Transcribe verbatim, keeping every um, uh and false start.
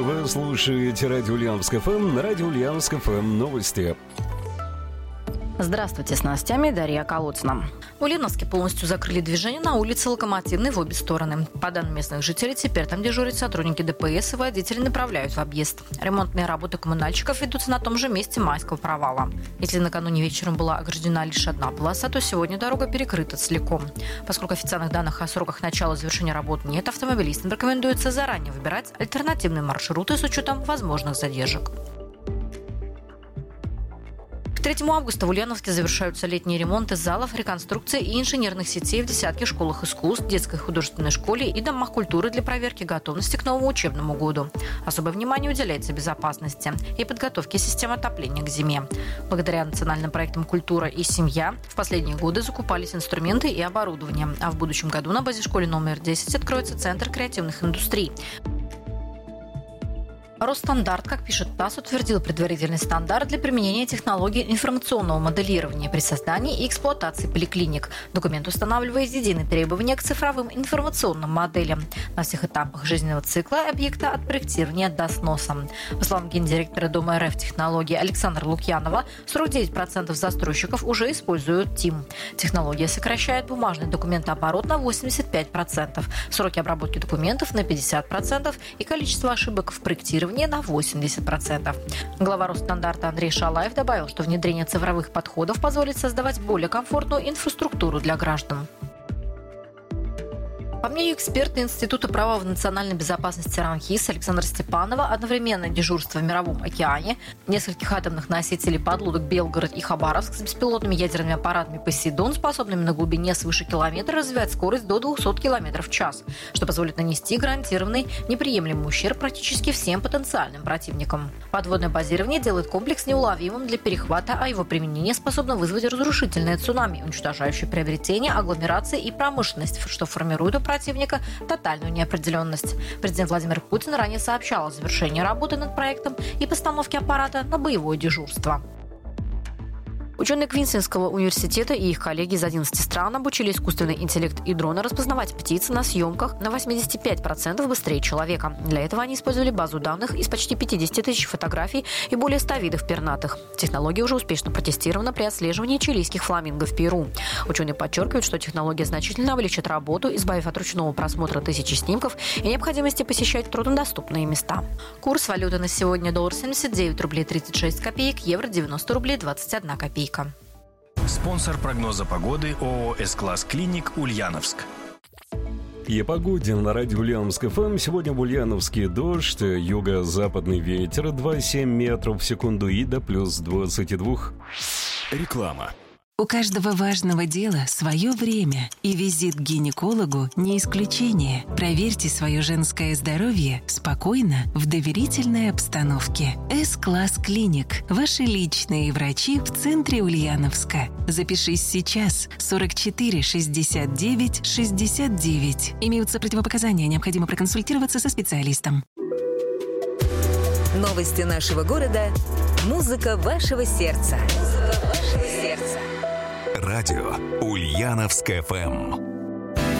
Вы слушаете радио Ульяновск эф эм, на радио Ульяновск эф эм новости. Здравствуйте, с новостями Дарья Колодцина. В Ульяновске полностью закрыли движение на улице Локомотивной в обе стороны. По данным местных жителей, теперь там дежурят сотрудники дэ пэ эс и водители направляют в объезд. Ремонтные работы коммунальщиков ведутся на том же месте Майского провала. Если накануне вечером была ограждена лишь одна полоса, то сегодня дорога перекрыта целиком. Поскольку официальных данных о сроках начала завершения работ нет, автомобилистам рекомендуется заранее выбирать альтернативные маршруты с учетом возможных задержек. К третьему августа в Ульяновске завершаются летние ремонты залов, реконструкции и инженерных сетей в десятке школах искусств, детской художественной школе и домах культуры для проверки готовности к новому учебному году. Особое внимание уделяется безопасности и подготовке систем отопления к зиме. Благодаря национальным проектам «Культура» и «Семья» в последние годы закупались инструменты и оборудование. А в будущем году на базе школы номер десять откроется Центр креативных индустрий. Росстандарт, как пишет ТАСС, утвердил предварительный стандарт для применения технологий информационного моделирования при создании и эксплуатации поликлиник. Документ устанавливает единые требования к цифровым информационным моделям на всех этапах жизненного цикла объекта от проектирования до сноса. По словам гендиректора Дома эр эф технологий Александра Лукьянова, сорок девять процентов застройщиков уже используют ТИМ. Технология сокращает бумажный документооборот на восемьдесят пять процентов, сроки обработки документов на пятьдесят процентов и количество ошибок в проектировании на восемьдесят процентов. Глава Росстандарта Андрей Шалаев добавил, что внедрение цифровых подходов позволит создавать более комфортную инфраструктуру для граждан. По мнению эксперта Института права в национальной безопасности РАНХИС Александра Степанова, одновременное дежурство в Мировом океане, нескольких атомных носителей подлодок «Белгород» и «Хабаровск» с беспилотными ядерными аппаратами «Посейдон», способными на глубине свыше километра развивать скорость до двухсот километров в час, что позволит нанести гарантированный неприемлемый ущерб практически всем потенциальным противникам. Подводное базирование делает комплекс неуловимым для перехвата, а его применение способно вызвать разрушительное цунами, уничтожающее приобретение, агломерации и промышленность, что формирует у противника тотальную неопределенность. Президент Владимир Путин ранее сообщал о завершении работы над проектом и постановке аппарата на боевое дежурство. Ученые Квинсленского университета и их коллеги из одиннадцати стран обучили искусственный интеллект и дроны распознавать птиц на съемках на восемьдесят пять процентов быстрее человека. Для этого они использовали базу данных из почти пятьдесят тысяч фотографий и более ста видов пернатых. Технология уже успешно протестирована при отслеживании чилийских фламинго в Перу. Ученые подчеркивают, что технология значительно облегчит работу, избавив от ручного просмотра тысячи снимков и необходимости посещать труднодоступные места. Курс валюты на сегодня: доллар семьдесят девять рублей тридцать шесть копеек, евро девяносто рублей двадцать одна копейка. Спонсор прогноза погоды ООО «С-класс Клиник» Ульяновск. И о погоде на радио Ульяновск эф эм. Сегодня в Ульяновске дождь, юго-западный ветер два целых семь метров в секунду и до плюс двадцати двух. Реклама. У каждого важного дела свое время, и визит к гинекологу не исключение. Проверьте свое женское здоровье спокойно, в доверительной обстановке. С-класс Клиник. Ваши личные врачи в центре Ульяновска. Запишись сейчас. сорок четыре шестьдесят девять шестьдесят девять. Имеются противопоказания, необходимо проконсультироваться со специалистом. Новости нашего города. Музыка вашего сердца. Музыка вашего сердца. Радио Ульяновск эф эм.